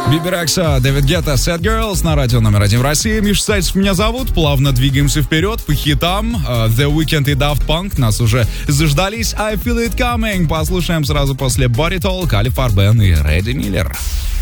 Бибі Рекса, Дэвид Гетта, Sad Girls на радио номер 1 в России. Миша Сальцев меня зовут. Плавно двигаемся вперед по хитам. The Weeknd и Daft Punk нас уже заждались. I Feel It Coming. Послушаем сразу после Body Talk, Али Фарбен и Рэдди Миллер.